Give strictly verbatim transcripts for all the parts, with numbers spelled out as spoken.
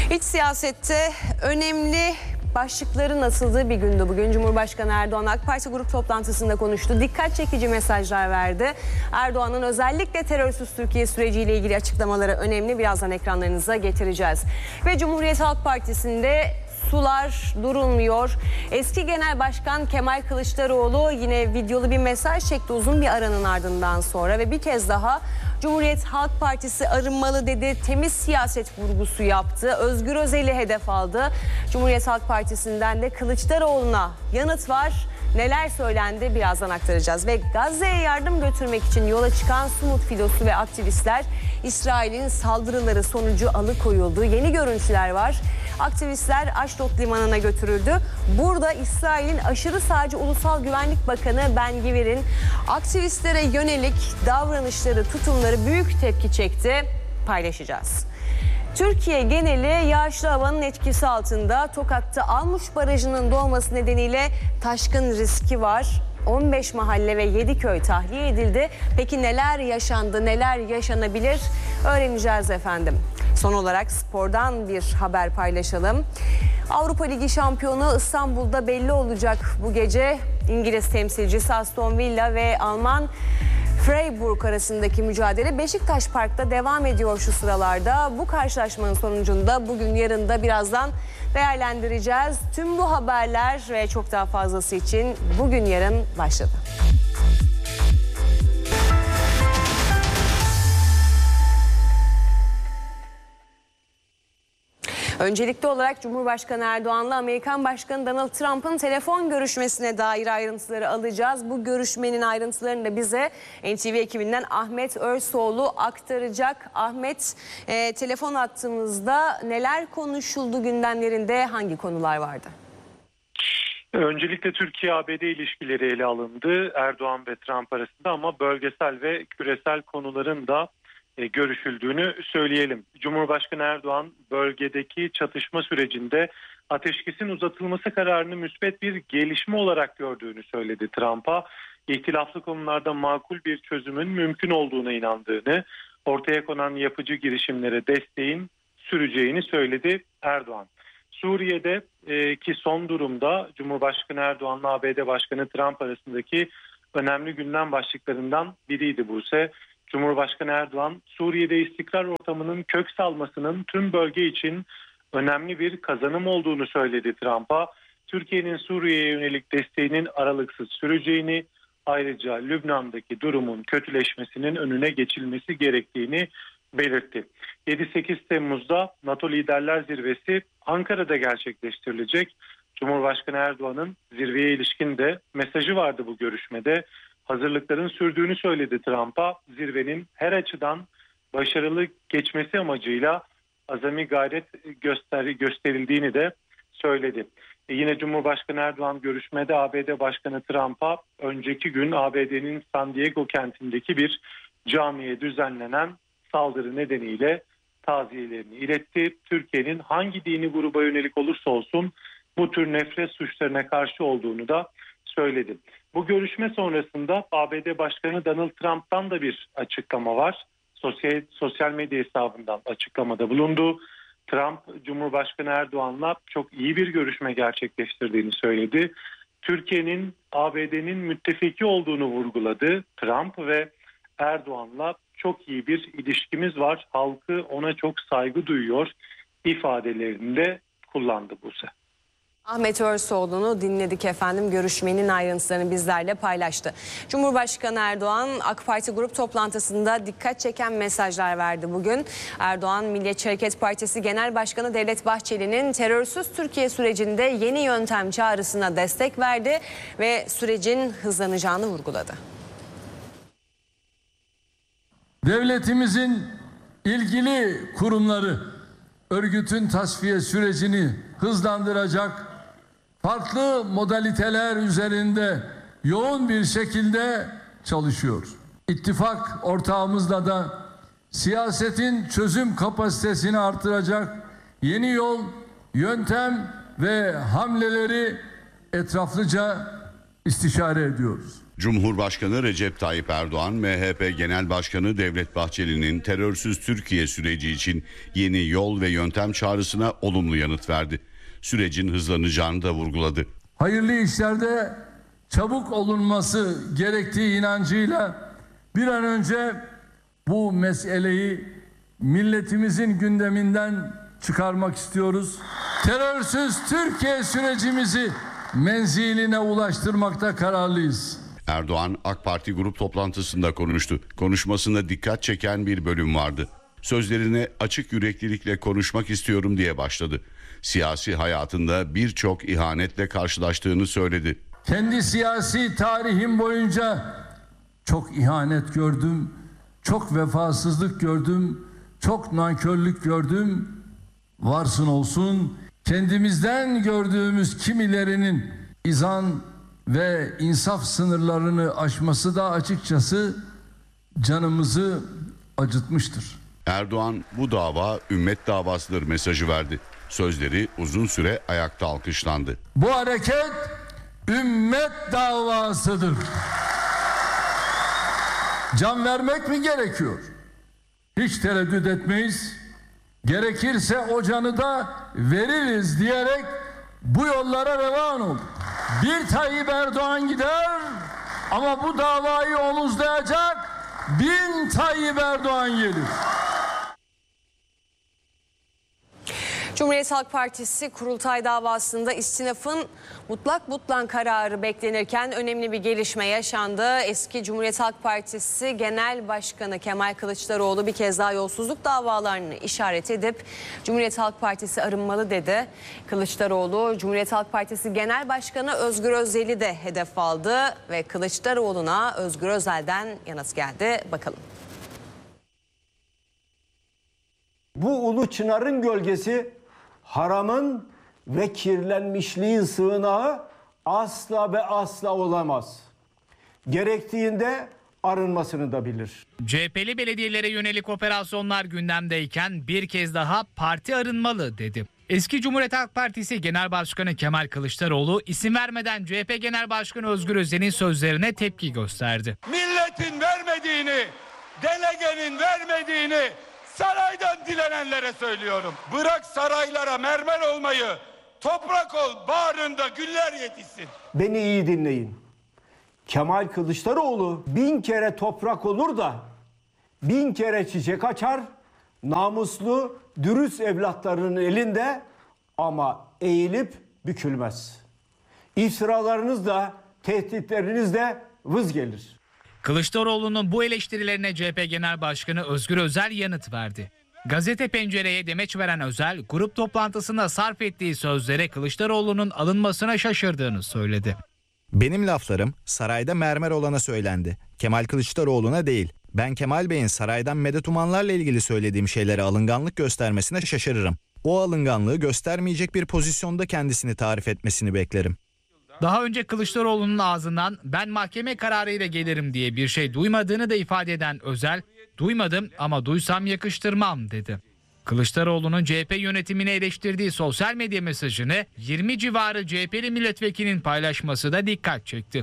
İç siyasette önemli başlıkların atıldığı bir gündü bugün. Cumhurbaşkanı Erdoğan AK Parti grup toplantısında konuştu. Dikkat çekici mesajlar verdi. Erdoğan'ın özellikle terörsüz Türkiye süreciyle ilgili açıklamaları önemli. Birazdan ekranlarınıza getireceğiz. Ve Cumhuriyet Halk Partisi'nde sular durulmuyor. Eski Genel Başkan Kemal Kılıçdaroğlu yine videolu bir mesaj çekti uzun bir aranın ardından sonra ve bir kez daha Cumhuriyet Halk Partisi arınmalı dedi. Temiz siyaset vurgusu yaptı. Özgür Özel'i hedef aldı. Cumhuriyet Halk Partisi'nden de Kılıçdaroğlu'na yanıt var. Neler söylendi birazdan aktaracağız. Ve Gazze'ye yardım götürmek için yola çıkan Sumut filosu ve aktivistler İsrail'in saldırıları sonucu alıkoyuldu. Yeni görüntüler var. Aktivistler Aşdod limanına götürüldü. Burada İsrail'in aşırı sağcı Ulusal Güvenlik Bakanı Ben Gvir'in aktivistlere yönelik davranışları, tutumları büyük tepki çekti. Paylaşacağız. Türkiye geneli yağışlı havanın etkisi altında. Tokat'ta Almuş Barajı'nın dolması nedeniyle taşkın riski var. on beş mahalle ve yedi köy tahliye edildi. Peki neler yaşandı, neler yaşanabilir? Öğreneceğiz efendim. Son olarak spordan bir haber paylaşalım. Avrupa Ligi şampiyonu İstanbul'da belli olacak bu gece. İngiliz temsilcisi Aston Villa ve Alman Freiburg arasındaki mücadele Beşiktaş Park'ta devam ediyor şu sıralarda. Bu karşılaşmanın sonucunda bugün yarın da birazdan değerlendireceğiz. Tüm bu haberler ve çok daha fazlası için bugün yarın başladı. Öncelikli olarak Cumhurbaşkanı Erdoğan'la Amerikan Başkanı Donald Trump'ın telefon görüşmesine dair ayrıntıları alacağız. Bu görüşmenin ayrıntılarını da bize N T V ekibinden Ahmet Örsoğlu aktaracak. Ahmet, e, telefon attığımızda neler konuşuldu, gündemlerinde hangi konular vardı? Öncelikle Türkiye-A B D ilişkileri ele alındı Erdoğan ve Trump arasında ama bölgesel ve küresel konuların da görüşüldüğünü söyleyelim. Cumhurbaşkanı Erdoğan bölgedeki çatışma sürecinde ateşkesin uzatılması kararını müspet bir gelişme olarak gördüğünü söyledi Trump'a. İhtilaflı konularda makul bir çözümün mümkün olduğuna inandığını, ortaya konan yapıcı girişimlere desteğin süreceğini söyledi Erdoğan. Suriye'de e, ki son durumda Cumhurbaşkanı Erdoğan'la A B D Başkanı Trump arasındaki önemli gündem başlıklarından biriydi Buse. Cumhurbaşkanı Erdoğan, Suriye'de istikrar ortamının kök salmasının tüm bölge için önemli bir kazanım olduğunu söyledi Trump'a. Türkiye'nin Suriye'ye yönelik desteğinin aralıksız süreceğini, ayrıca Lübnan'daki durumun kötüleşmesinin önüne geçilmesi gerektiğini belirtti. yedi sekiz Temmuz'da NATO Liderler Zirvesi Ankara'da gerçekleştirilecek. Cumhurbaşkanı Erdoğan'ın zirveye ilişkin de mesajı vardı bu görüşmede. Hazırlıkların sürdüğünü söyledi Trump'a. Zirvenin her açıdan başarılı geçmesi amacıyla azami gayret göster gösterildiğini de söyledi. E yine Cumhurbaşkanı Erdoğan görüşmede A B D Başkanı Trump'a önceki gün A B D'nin San Diego kentindeki bir camiye düzenlenen saldırı nedeniyle taziyelerini iletti. Türkiye'nin hangi dini gruba yönelik olursa olsun bu tür nefret suçlarına karşı olduğunu da söyledi. Bu görüşme sonrasında A B D Başkanı Donald Trump'tan da bir açıklama var. Sosyal, sosyal medya hesabından açıklamada bulundu. Trump, Cumhurbaşkanı Erdoğan'la çok iyi bir görüşme gerçekleştirdiğini söyledi. Türkiye'nin A B D'nin müttefiki olduğunu vurguladı. Trump ve Erdoğan'la çok iyi bir ilişkimiz var. Halkı ona çok saygı duyuyor ifadelerini de kullandı Buse. Ahmet Örsoğlu'nu dinledik efendim. Görüşmenin ayrıntılarını bizlerle paylaştı. Cumhurbaşkanı Erdoğan AK Parti grup toplantısında dikkat çeken mesajlar verdi bugün. Erdoğan, Milliyetçi Hareket Partisi Genel Başkanı Devlet Bahçeli'nin terörsüz Türkiye sürecinde yeni yöntem çağrısına destek verdi ve sürecin hızlanacağını vurguladı. Devletimizin ilgili kurumları örgütün tasfiye sürecini hızlandıracak farklı modaliteler üzerinde yoğun bir şekilde çalışıyor. İttifak ortağımızla da siyasetin çözüm kapasitesini artıracak yeni yol, yöntem ve hamleleri etraflıca istişare ediyoruz. Cumhurbaşkanı Recep Tayyip Erdoğan, M H P Genel Başkanı Devlet Bahçeli'nin terörsüz Türkiye süreci için yeni yol ve yöntem çağrısına olumlu yanıt verdi. Sürecin hızlanacağını da vurguladı. Hayırlı işlerde çabuk olunması gerektiği inancıyla bir an önce bu meseleyi milletimizin gündeminden çıkarmak istiyoruz. Terörsüz Türkiye sürecimizi menziline ulaştırmakta kararlıyız. Erdoğan AK Parti grup toplantısında konuştu. Konuşmasında dikkat çeken bir bölüm vardı. Sözlerine açık yüreklilikle konuşmak istiyorum diye başladı. Siyasi hayatında birçok ihanetle karşılaştığını söyledi. Kendi siyasi tarihim boyunca çok ihanet gördüm, çok vefasızlık gördüm, çok nankörlük gördüm. Varsın olsun kendimizden gördüğümüz kimilerinin izan ve insaf sınırlarını aşması da açıkçası canımızı acıtmıştır. Erdoğan bu dava ümmet davasıdır mesajı verdi. Sözleri uzun süre ayakta alkışlandı. Bu hareket ümmet davasıdır. Can vermek mi gerekiyor? Hiç tereddüt etmeyiz. Gerekirse o canı da veririz diyerek bu yollara revan ol. Bir Tayyip Erdoğan gider ama bu davayı omuzlayacak bin Tayyip Erdoğan gelir. Cumhuriyet Halk Partisi kurultay davasında istinafın mutlak butlan kararı beklenirken önemli bir gelişme yaşandı. Eski Cumhuriyet Halk Partisi Genel Başkanı Kemal Kılıçdaroğlu bir kez daha yolsuzluk davalarını işaret edip Cumhuriyet Halk Partisi arınmalı dedi. Kılıçdaroğlu Cumhuriyet Halk Partisi Genel Başkanı Özgür Özel'i de hedef aldı ve Kılıçdaroğlu'na Özgür Özel'den yanıt geldi. Bakalım. Bu ulu çınarın gölgesi haramın ve kirlenmişliğin sığınağı asla ve asla olamaz. Gerektiğinde arınmasını da bilir. C H P'li belediyelere yönelik operasyonlar gündemdeyken bir kez daha parti arınmalı dedi. Eski Cumhuriyet Halk Partisi Genel Başkanı Kemal Kılıçdaroğlu isim vermeden C H P Genel Başkanı Özgür Özel'in sözlerine tepki gösterdi. Milletin vermediğini, delegenin vermediğini saraydan dilenenlere söylüyorum. Bırak saraylara mermer olmayı, toprak ol, bağrında güller yetişsin. Beni iyi dinleyin. Kemal Kılıçdaroğlu bin kere toprak olur da bin kere çiçek açar, namuslu, dürüst evlatlarının elinde ama eğilip bükülmez. İftiralarınız da, tehditleriniz de vız gelir. Kılıçdaroğlu'nun bu eleştirilerine C H P Genel Başkanı Özgür Özel yanıt verdi. Gazete Pencere'ye demeç veren Özel, grup toplantısında sarf ettiği sözlere Kılıçdaroğlu'nun alınmasına şaşırdığını söyledi. Benim laflarım sarayda mermer olana söylendi. Kemal Kılıçdaroğlu'na değil. Ben Kemal Bey'in saraydan medet umanlarla ilgili söylediğim şeylere alınganlık göstermesine şaşırırım. O alınganlığı göstermeyecek bir pozisyonda kendisini tarif etmesini beklerim. Daha önce Kılıçdaroğlu'nun ağzından ben mahkeme kararıyla gelirim diye bir şey duymadığını da ifade eden Özel, duymadım ama duysam yakıştırmam dedi. Kılıçdaroğlu'nun C H P yönetimini eleştirdiği sosyal medya mesajını yirmi civarı C H P'li milletvekilinin paylaşması da dikkat çekti.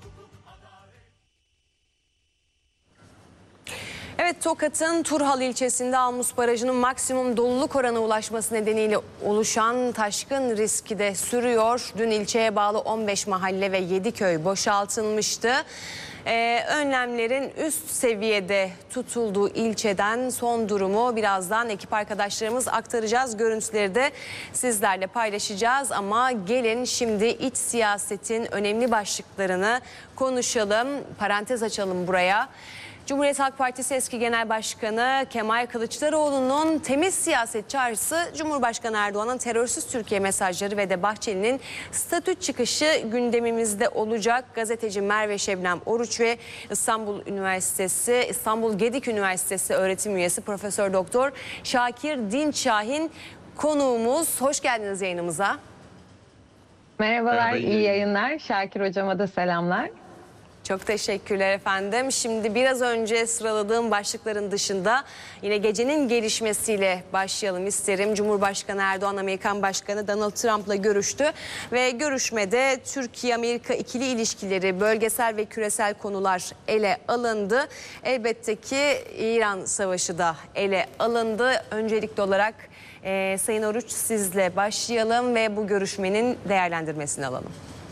Evet, Tokat'ın Turhal ilçesinde Almus Barajı'nın maksimum doluluk oranı ulaşması nedeniyle oluşan taşkın riski de sürüyor. Dün ilçeye bağlı on beş mahalle ve yedi köy boşaltılmıştı. Ee, önlemlerin üst seviyede tutulduğu ilçeden son durumu birazdan ekip arkadaşlarımız aktaracağız. Görüntüleri de sizlerle paylaşacağız ama gelin şimdi iç siyasetin önemli başlıklarını konuşalım. Parantez açalım buraya. Cumhuriyet Halk Partisi eski Genel Başkanı Kemal Kılıçdaroğlu'nun temiz siyaset çağrısı, Cumhurbaşkanı Erdoğan'ın terörsüz Türkiye mesajları ve de Bahçeli'nin statü çıkışı gündemimizde olacak. Gazeteci Merve Şebnem Oruç ve İstanbul Üniversitesi, İstanbul Gedik Üniversitesi öğretim üyesi Profesör Doktor Şakir Dinçşahin konuğumuz. Hoş geldiniz yayınımıza. Merhabalar, Merhaba, iyi yayınlar. Şakir hocama da selamlar. Çok teşekkürler efendim. Şimdi biraz önce sıraladığım başlıkların dışında yine gecenin gelişmesiyle başlayalım isterim. Cumhurbaşkanı Erdoğan, Amerikan Başkanı Donald Trump'la görüştü ve görüşmede Türkiye-Amerika ikili ilişkileri, bölgesel ve küresel konular ele alındı. Elbette ki İran Savaşı da ele alındı. Öncelikli olarak e, Sayın Oruç, sizle başlayalım ve bu görüşmenin değerlendirmesini alalım.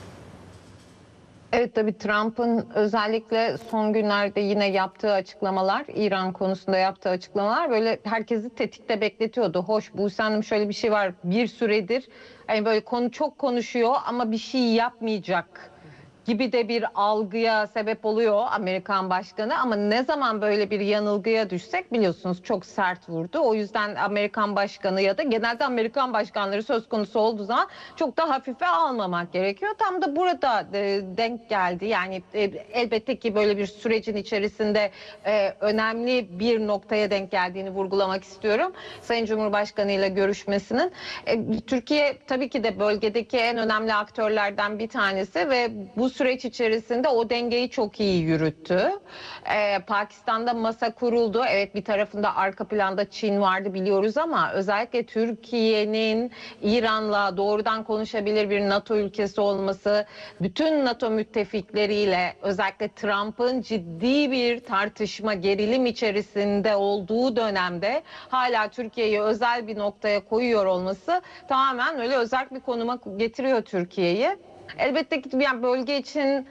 Evet, tabii Trump'ın özellikle son günlerde yine yaptığı açıklamalar, İran konusunda yaptığı açıklamalar böyle herkesi tetikte bekletiyordu. Hoş, Buse Hanım, şöyle bir şey var, bir süredir hani böyle konu çok konuşuyor ama bir şey yapmayacak gibi de bir algıya sebep oluyor Amerikan Başkanı. Ama ne zaman böyle bir yanılgıya düşsek biliyorsunuz çok sert vurdu. O yüzden Amerikan Başkanı ya da genelde Amerikan başkanları söz konusu olduğu zaman çok da hafife almamak gerekiyor. Tam da burada e, denk geldi. Yani e, elbette ki böyle bir sürecin içerisinde e, önemli bir noktaya denk geldiğini vurgulamak istiyorum. Sayın Cumhurbaşkanı ile görüşmesinin. E, Türkiye tabii ki de bölgedeki en önemli aktörlerden bir tanesi ve bu süreç içerisinde o dengeyi çok iyi yürüttü. Ee, Pakistan'da masa kuruldu. Evet, bir tarafında arka planda Çin vardı biliyoruz ama özellikle Türkiye'nin İran'la doğrudan konuşabilir bir NATO ülkesi olması, bütün NATO müttefikleriyle özellikle Trump'ın ciddi bir tartışma, gerilim içerisinde olduğu dönemde hala Türkiye'yi özel bir noktaya koyuyor olması tamamen öyle özel bir konuma getiriyor Türkiye'yi. Elbette ki yani bölge için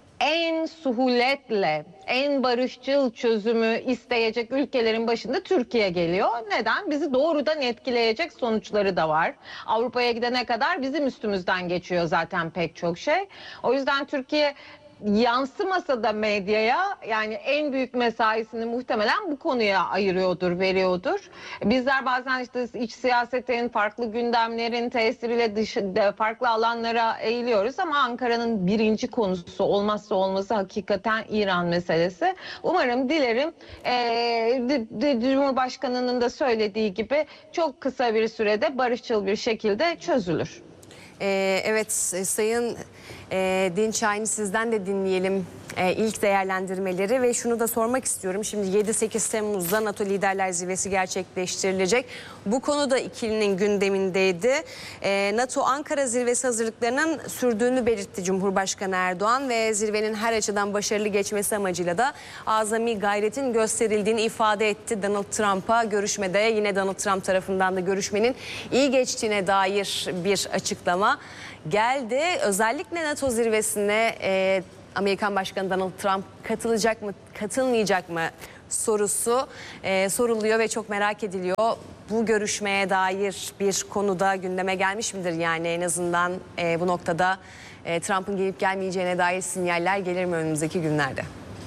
en suhuletle, en barışçıl çözümü isteyecek ülkelerin başında Türkiye geliyor. Neden? Bizi doğrudan etkileyecek sonuçları da var. Avrupa'ya gidene kadar bizim üstümüzden geçiyor zaten pek çok şey. O yüzden Türkiye yansımasa da medyaya yani en büyük mesaisini muhtemelen bu konuya ayırıyordur, veriyordur. Bizler bazen işte iç siyasetin, farklı gündemlerin tesiriyle dış, farklı alanlara eğiliyoruz ama Ankara'nın birinci konusu, olmazsa olmazı hakikaten İran meselesi. Umarım, dilerim e, de, de, Cumhurbaşkanı'nın da söylediği gibi çok kısa bir sürede barışçıl bir şekilde çözülür. Ee, evet Sayın e, Dinçayn, sizden de dinleyelim e, ilk değerlendirmeleri ve şunu da sormak istiyorum. Şimdi yedi sekiz Temmuz'da NATO Liderler Zirvesi gerçekleştirilecek. Bu konu da ikilinin gündemindeydi. E, NATO Ankara Zirvesi hazırlıklarının sürdüğünü belirtti Cumhurbaşkanı Erdoğan ve zirvenin her açıdan başarılı geçmesi amacıyla da azami gayretin gösterildiğini ifade etti Donald Trump'a. Görüşmede yine Donald Trump tarafından da görüşmenin iyi geçtiğine dair bir açıklama geldi. Özellikle NATO zirvesine e, Amerikan Başkanı Donald Trump katılacak mı, katılmayacak mı sorusu e, soruluyor ve çok merak ediliyor. Bu görüşmeye dair bir konuda gündeme gelmiş midir? Yani en azından e, bu noktada e, Trump'ın gelip gelmeyeceğine dair sinyaller gelir mi önümüzdeki günlerde?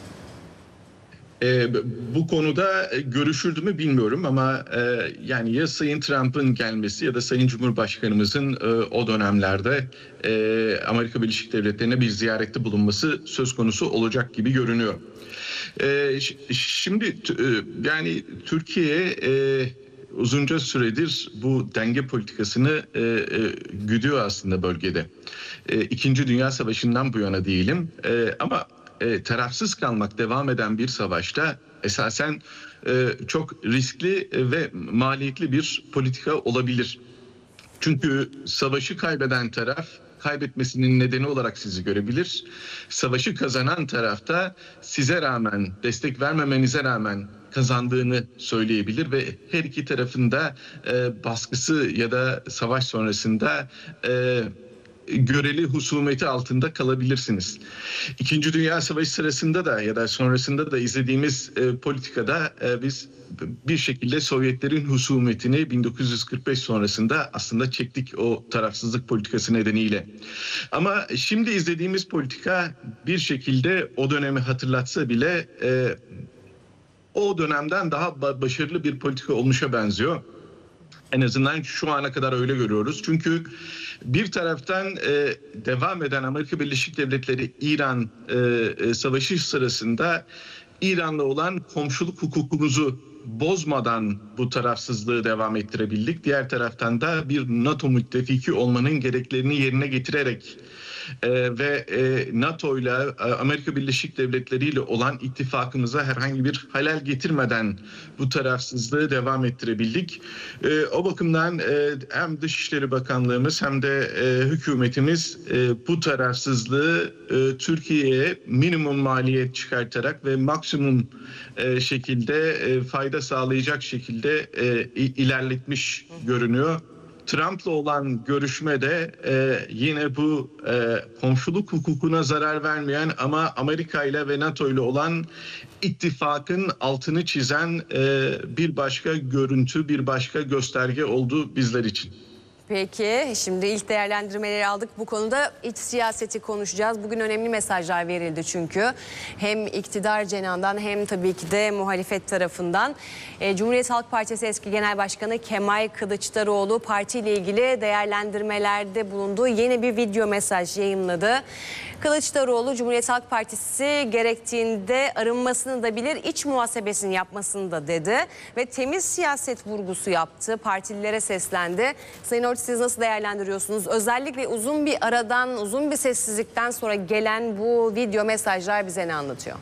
E, bu konuda görüşüldü mü bilmiyorum ama e, yani ya Sayın Trump'ın gelmesi ya da Sayın Cumhurbaşkanımızın e, o dönemlerde e, Amerika Birleşik Devletleri'ne bir ziyarette bulunması söz konusu olacak gibi görünüyor. E, şimdi e, yani Türkiye e, uzunca süredir bu denge politikasını e, e, güdüyor aslında bölgede. E, İkinci Dünya Savaşı'ndan bu yana diyelim e, ama E, tarafsız kalmak devam eden bir savaşta esasen e, çok riskli ve maliyetli bir politika olabilir. Çünkü savaşı kaybeden taraf kaybetmesinin nedeni olarak sizi görebilir. Savaşı kazanan tarafta size rağmen, destek vermemenize rağmen kazandığını söyleyebilir ve her iki tarafında e, baskısı ya da savaş sonrasında e, göreli husumeti altında kalabilirsiniz. İkinci Dünya Savaşı sırasında da ya da sonrasında da izlediğimiz e, politikada e, biz bir şekilde Sovyetlerin husumetini bin dokuz yüz kırk beş sonrasında aslında çektik o tarafsızlık politikası nedeniyle. Ama şimdi izlediğimiz politika bir şekilde o dönemi hatırlatsa bile e, o dönemden daha başarılı bir politika olmuşa benziyor. En azından şu ana kadar öyle görüyoruz. Çünkü bir taraftan e, devam eden Amerika Birleşik Devletleri İran e, e, savaşı sırasında İran'la olan komşuluk hukukumuzu bozmadan bu tarafsızlığı devam ettirebildik. Diğer taraftan da bir NATO müttefiki olmanın gereklerini yerine getirerek e, ve e, NATO ile Amerika Birleşik Devletleri ile olan ittifakımıza herhangi bir halel getirmeden bu tarafsızlığı devam ettirebildik. E, o bakımdan e, hem Dışişleri Bakanlığımız hem de e, hükümetimiz e, bu tarafsızlığı e, Türkiye'ye minimum maliyet çıkartarak ve maksimum e, şekilde e, fayda sağlayacak şekilde e, ilerletmiş görünüyor. Trump'la olan görüşmede e, yine bu e, komşuluk hukukuna zarar vermeyen ama Amerika ile ve NATO ile olan ittifakın altını çizen e, bir başka görüntü, bir başka gösterge oldu bizler için. Peki şimdi ilk değerlendirmeleri aldık. Bu konuda iç siyaseti konuşacağız. Bugün önemli mesajlar verildi çünkü. Hem iktidar cenahından hem tabii ki de muhalefet tarafından. E, Cumhuriyet Halk Partisi eski Genel Başkanı Kemal Kılıçdaroğlu partiyle ilgili değerlendirmelerde bulunduğu yeni bir video mesaj yayınladı. Kılıçdaroğlu Cumhuriyet Halk Partisi gerektiğinde arınmasını da bilir, iç muhasebesini yapmasını da dedi. Ve temiz siyaset vurgusu yaptı. Partililere seslendi. Sayın Ortiz, siz nasıl değerlendiriyorsunuz? Özellikle uzun bir aradan, uzun bir sessizlikten sonra gelen bu video mesajlar bize ne anlatıyor?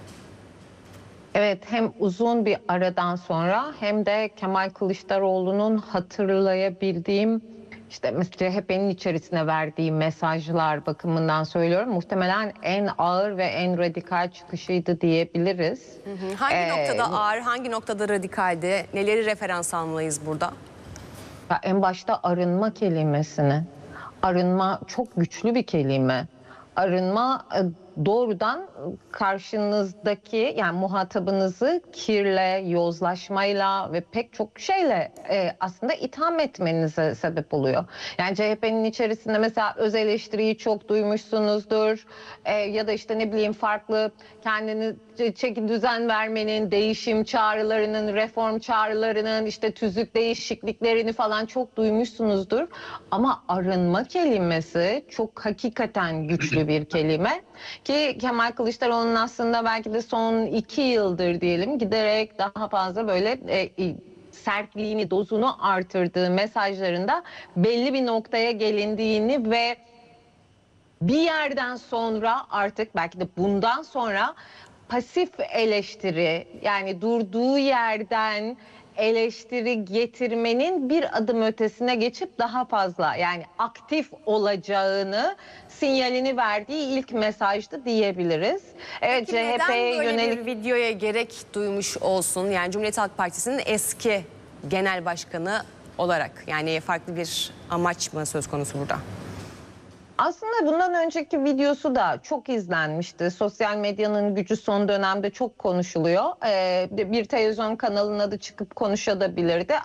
Evet, hem uzun bir aradan sonra hem de Kemal Kılıçdaroğlu'nun hatırlayabildiğim, İşte C H P'nin içerisine verdiği mesajlar bakımından söylüyorum. Muhtemelen en ağır ve en radikal çıkışıydı diyebiliriz. Hı hı. Hangi ee, noktada ağır, hangi noktada radikaldi? Neleri referans almalıyız burada? En başta arınma kelimesini. Arınma çok güçlü bir kelime. Arınma doğrudan karşınızdaki, yani muhatabınızı kirle, yozlaşmayla ve pek çok şeyle e, aslında itham etmenize sebep oluyor. Yani C H P'nin içerisinde mesela öz eleştiriyi çok duymuşsunuzdur. E, ya da işte ne bileyim farklı kendini çeki düzen vermenin, değişim çağrılarının, reform çağrılarının, işte tüzük değişikliklerini falan çok duymuşsunuzdur. Ama arınma kelimesi çok hakikaten güçlü bir kelime. Ki Kemal Kılıçdaroğlu'nun aslında belki de son iki yıldır diyelim giderek daha fazla böyle e, sertliğini, dozunu artırdığı mesajlarında belli bir noktaya gelindiğini ve bir yerden sonra artık belki de bundan sonra pasif eleştiri, yani durduğu yerden eleştiri getirmenin bir adım ötesine geçip daha fazla, yani aktif olacağını sinyalini verdiği ilk mesajdı diyebiliriz. Evet, Peki C H P'ye neden böyle yönelik bir videoya gerek duymuş olsun? Yani Cumhuriyet Halk Partisi'nin eski genel başkanı olarak, yani farklı bir amaç mı söz konusu burada? Aslında bundan önceki videosu da çok izlenmişti. Sosyal medyanın gücü son dönemde çok konuşuluyor. Ee, bir televizyon kanalının adı çıkıp konuşabilirdi.